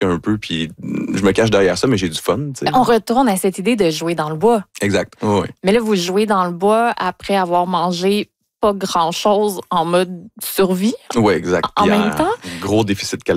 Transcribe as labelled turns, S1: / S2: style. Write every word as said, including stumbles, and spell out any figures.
S1: un peu, puis je me cache derrière ça, mais j'ai du fun. T'sais.
S2: On retourne à cette idée de jouer dans le bois.
S1: Exact, oui.
S2: Mais là, vous jouez dans le bois après avoir mangé pas grand-chose en mode survie.
S1: Oui, exact.
S2: En
S1: Puis
S2: même temps?
S1: Gros déficit calorique.